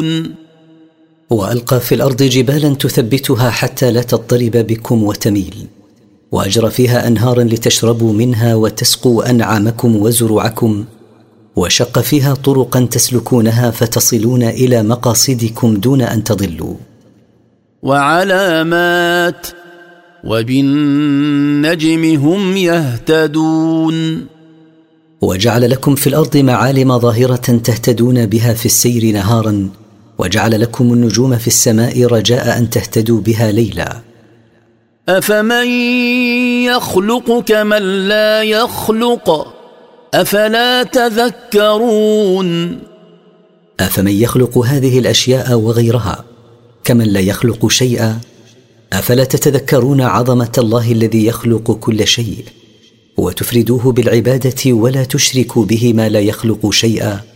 تهتدون وألقى في الأرض جبالا تثبتها حتى لا تضطرب بكم وتميل، وأجرى فيها أنهارا لتشربوا منها وتسقوا أنعامكم وزروعكم، وشق فيها طرقا تسلكونها فتصلون إلى مقاصدكم دون أن تضلوا. وعلامات وبالنجم هم يهتدون. وجعل لكم في الأرض معالم ظاهرة تهتدون بها في السير نهارا، وجعل لكم النجوم في السماء رجاء أن تهتدوا بها ليلا. أفمن يخلق كمن لا يخلق أفلا تذكرون. أفمن يخلق هذه الأشياء وغيرها كمن لا يخلق شيئا أفلا تتذكرون عظمة الله الذي يخلق كل شيء، وتفردوه بالعبادة ولا تشركوا به ما لا يخلق شيئا